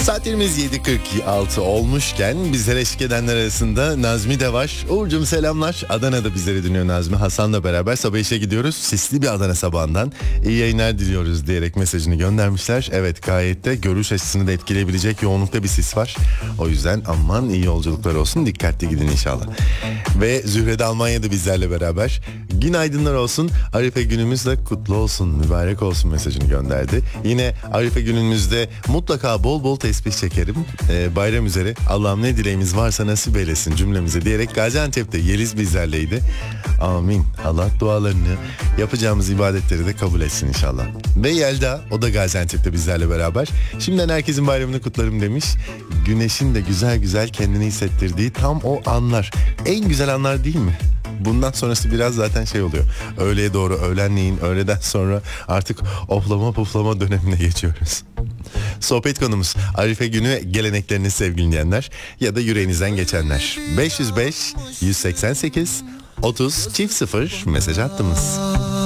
Saatlerimiz 7.46 olmuşken bizlere eşlik edenler arasında Nazmi de var. Uğur'cum selamlar. Adana'da bizleri dinliyor Nazmi. Hasan'la beraber sabah işe gidiyoruz. Sisli bir Adana sabahından iyi yayınlar diliyoruz diyerek mesajını göndermişler. Evet, gayet de görüş açısını da etkileyebilecek yoğunlukta bir sis var. O yüzden aman iyi yolculuklar olsun. Dikkatli gidin inşallah. Ve Zühre de Almanya'da bizlerle beraber. Günaydınlar olsun. Arife günümüz de kutlu olsun, mübarek olsun mesajını gönderdi. Yine Arife günümüzde mutlaka bol bol tesbih çekerim. Bayram üzere Allah'ım ne dileğimiz varsa nasip eylesin cümlemize diyerek Gaziantep'te Yeliz bizlerleydi. Amin. Allah dualarını, yapacağımız ibadetleri de kabul etsin inşallah. Ve Yelda, o da Gaziantep'te bizlerle beraber. Şimdiden herkesin bayramını kutlarım demiş. Güneşin de güzel güzel kendini hissettirdiği tam o anlar. En güzel anlar değil mi? Bundan sonrası biraz zaten şey oluyor. Öğleye doğru, öğlenleyin, öğleden sonra artık oflama puflama dönemine geçiyoruz. Sohbet konumuz Arife günü geleneklerini sevgili dinleyenler ya da yüreğinizden geçenler. 505 188 30 çift 0 mesaj attınız.